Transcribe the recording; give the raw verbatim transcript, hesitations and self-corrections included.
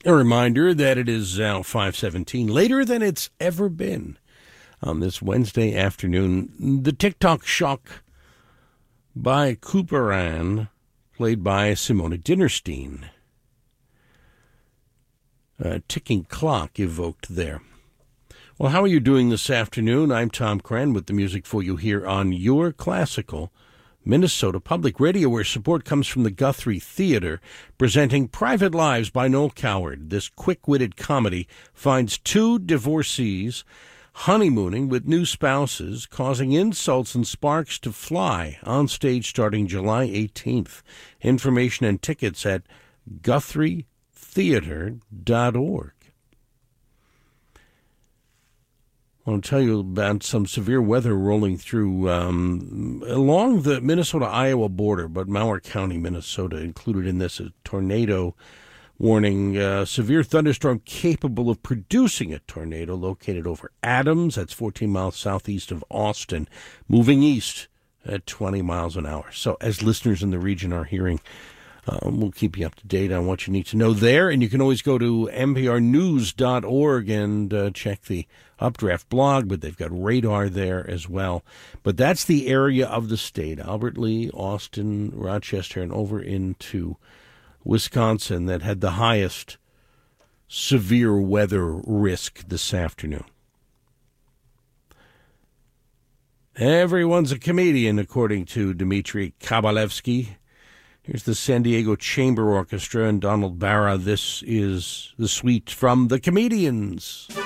A reminder that it is now five seventeen, later than it's ever been on this Wednesday afternoon. The TikTok Shock by Couperin, played by Simona Dinnerstein. A ticking clock evoked there. Well, how are you doing this afternoon? I'm Tom Cran with the music for you here on Your Classical Minnesota Public Radio, where support comes from the Guthrie Theater, presenting Private Lives by Noel Coward. This quick-witted comedy finds two divorcees honeymooning with new spouses, causing insults and sparks to fly on stage starting July eighteenth. Information and tickets at guthrie theater dot org. I want to tell you about some severe weather rolling through um, along the Minnesota-Iowa border, but Mower County, Minnesota, included in this, a tornado warning. Uh, severe thunderstorm capable of producing a tornado located over Adams. That's fourteen miles southeast of Austin, moving east at twenty miles an hour. So as listeners in the region are hearing, Um, we'll keep you up to date on what you need to know there. And you can always go to n p r news dot org and uh, check the Updraft blog, but they've got radar there as well. But that's the area of the state, Albert Lea, Austin, Rochester, and over into Wisconsin, that had the highest severe weather risk this afternoon. Everyone's a comedian, according to Dmitry Kabalevsky. Here's the San Diego Chamber Orchestra and Donald Barra. This is the suite from The Comedians.